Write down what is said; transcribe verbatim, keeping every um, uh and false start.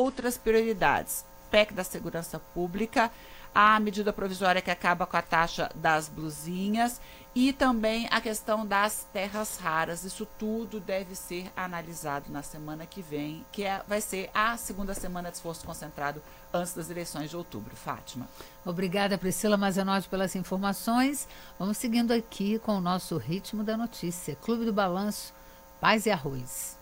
outras prioridades. P E C da Segurança Pública, a medida provisória que acaba com a taxa das blusinhas e também a questão das terras raras. Isso tudo deve ser analisado na semana que vem, que é, vai ser a segunda semana de esforço concentrado antes das eleições de outubro. Fátima. Obrigada, Priscila Mazenotti, pelas informações. Vamos seguindo aqui com o nosso Ritmo da Notícia. Clube do Balanço, Paz e Arroz.